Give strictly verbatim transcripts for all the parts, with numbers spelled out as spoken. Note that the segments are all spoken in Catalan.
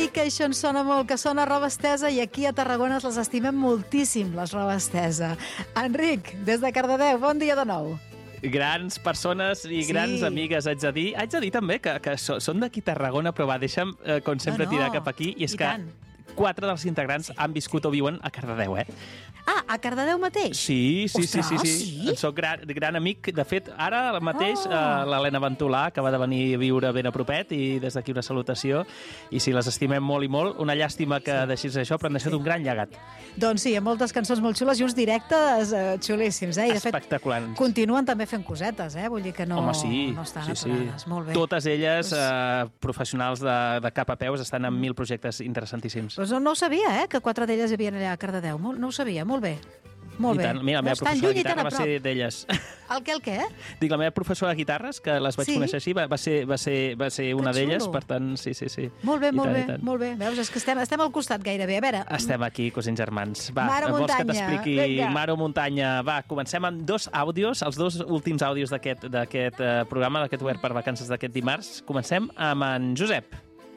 dir que això ens sona molt, que sona roba estesa, i aquí a Tarragona les estimem moltíssim, les roba estesa. Enric, des de Cardedeu, bon dia de nou. Grans persones i Sí. grans amigues, haig de dir. Haig de dir també que, que so- són d'aquí Tarragona, però va, deixa'm, eh, com sempre, No, no, tirar cap aquí. I és i que tant. quatre dels integrants han viscut o viuen a Cardedeu, eh? Ah, a Cardedeu mateix? Sí, sí, sí, Ostres, sí, sí. sí? En soc gran, gran amic. De fet, ara mateix Oh. eh, l'Helena Ventolà acaba de venir a viure ben a propet i des d'aquí una salutació. I sí, les estimem molt i molt. Una llàstima que deixis això, però han deixat un gran llegat. Doncs sí, hi ha moltes cançons molt xules i uns directes eh, xulíssims, eh? I de fet, Espectaculars. continuen també fent cosetes, eh? Vull dir que no, Home, sí, no estan sí, sí. aturades. Molt bé. Totes elles, Pues- eh, professionals de, de cap a peus, estan en mil projectes interessantíssims. Doncs no, no ho sabia, eh? Que quatre d'elles hi havien allà a Cardedeu. Molt, no ho sabia, molt bé. Molt I bé. tant. Mira, la No meva és tan professora de lluny i tan guitarra a va prop. ser d'elles. El què, el què? Dic, la meva professora de guitarres, que les vaig Sí? conèixer així, va, va, ser, va, ser, va ser una Que d'elles, xulo. per tant, sí, sí, sí. Molt bé, I molt tant, bé, i tant. molt bé. Veus, és que estem, estem al costat gairebé. A veure, Estem aquí, cosins germans. Va, Mar o vols que muntanya? t'expliqui Vinga. Mar o muntanya? Va, comencem amb dos àudios, els dos últims àudios d'aquest d'aquest eh, programa, d'aquest Obert per Vacances d'aquest dimarts. Comencem amb en Josep.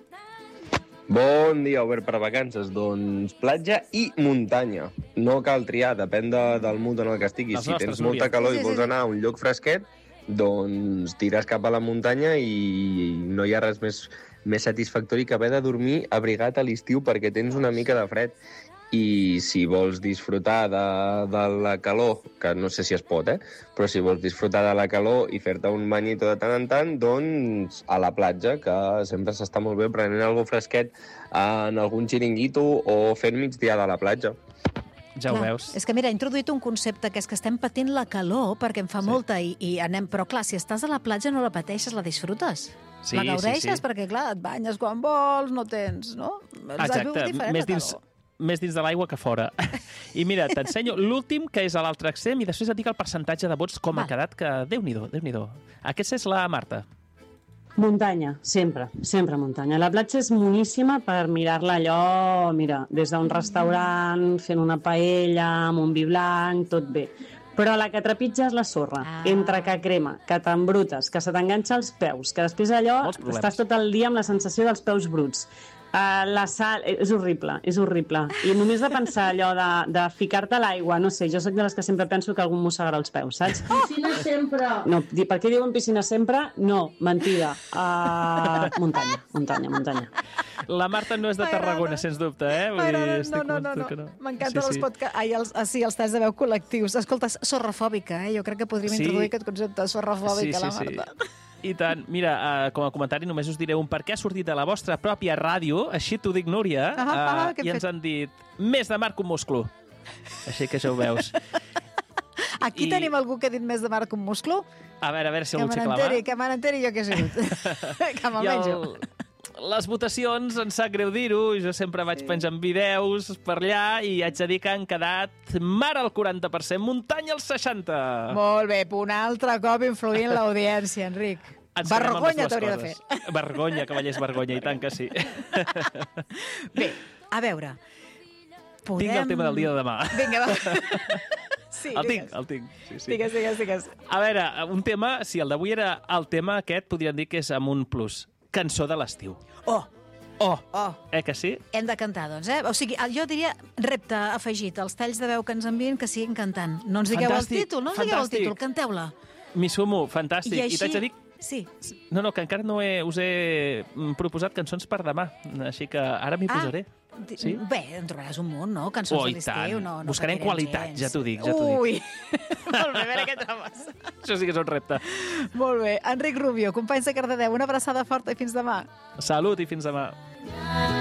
Bon dia, Obert per Vacances. Doncs platja i muntanya. No cal triar, depèn de, del mood en el que estiguis. Els Si nostres, tens molta Núria. calor Sí, i sí, vols sí. anar a un lloc fresquet, doncs tires cap a la muntanya i no hi ha res més, més satisfactori que haver de dormir abrigat a l'estiu perquè tens una mica de fred. I si vols disfrutar de, de la calor, que no sé si es pot, eh? Però si vols disfrutar de la calor i fer-te un banyito de tant en tant, doncs a la platja, que sempre s'està molt bé prenent algo fresquet en algun xiringuito o fent migdiada a la platja. Ja ho clar, veus. és que mira, he introduït un concepte que és que estem patint la calor perquè en fa Sí. molta i, i anem... Però clar, si estàs a la platja no la pateixes, la disfrutes. Sí, la sí, gaudeixes sí. perquè, clar, et banyes quan vols, no tens, no? Has de viure Exacte, diferent, més la dins, calor. més dins de l'aigua que fora. I mira, t'ensenyo l'últim, que és a l'altre extrem, i després et dic el percentatge de vots com Val. ha quedat, que Déu-n'hi-do, Déu-n'hi-do. Aquesta és la Marta. Muntanya, sempre, sempre muntanya. La platja és moníssima per mirar-la allò, mira, des d'un restaurant, fent una paella, amb un vi blanc, tot bé. Però la que trepitja és la sorra. Ah. Entre que crema, que t'embrutes, que se t'enganxa als peus, que després allò Molts problemes. estàs tot el dia amb la sensació dels peus bruts. Uh, la sal, és horrible, és horrible. I només de pensar allò de, de ficar-te a l'aigua, no sé, jo sóc de les que sempre penso que algú em mossegarà els peus, saps? Piscina sempre! No, di- per què diuen piscina sempre? No, mentida. Uh, muntanya, muntanya, muntanya. La Marta no és de M'agrada. Tarragona, sens dubte, eh? Vull dir, M'agrada, estic no, no, no, convençut no. que no. M'encanten Sí, els sí. podcasts. Ai, els, ah, sí, els talls de veu col·lectius. Escolta, és sorrafòbica, eh? Jo crec que podríem Sí. introduir aquest concepte de sorrafòbica, la Marta. I tant, mira, uh, com a comentari només us diré un per què ha sortit de la vostra pròpia ràdio, així t'ho dic, Núria, Ah, ah, uh, què i hem ens fet? han dit més de Marc un musclo. Així que ja ho veus. Aquí I- tenim algú que ha dit més de mar que un musclo? A veure, a veure si Que algú me aixeca la n'enteri, mà. que me n'enteri jo què he sigut. que me'l I menjo. les votacions, em sap greu dir-ho, jo sempre vaig sí. penjant vídeos per allà i haig de dir que han quedat mar al quaranta per cent, muntanya al seixanta per cent. Molt bé, un altre cop influint l'audiència, Enric. Ens quedem amb les Vergonya dues t'hauria de fer. coses. Vergonya, cavallers, vergonya, i tant que sí. Bé, a veure, podem... Tinc el tema del dia de demà. Vinga, va. Sí, El tinc, digues. el tinc. Sí, sí. Digues, digues, digues. A veure, un tema, si el d'avui era el tema aquest, podríem dir que és amb un plus. Cançó de l'estiu. Oh, Oh, oh. eh que sí? Hem de cantar, doncs, eh? O sigui, jo diria repte afegit, els talls de veu que ens envien que siguin cantant. No ens digueu Fantàstic, el títol, no ens digueu el fantàstic. títol, canteu-la. M'hi sumo, fantàstic. I així... I t'haig de dir... Sí. No, no, que encara no he, us he mm, proposat cançons per demà, així que ara m'hi posaré. di- Sí? Bé, en trobaràs un munt, no? Cançons Oh, de i l'estiu. tant. No, no Buscarem patirem qualitat, gens. ja t'ho dic, ja t'ho dic. Ui, molt bé, a veure què trobes. Això sí que és un repte. Molt bé. Enric Rubio, companys de Cardedeu, una abraçada forta i fins demà. Salut i fins demà.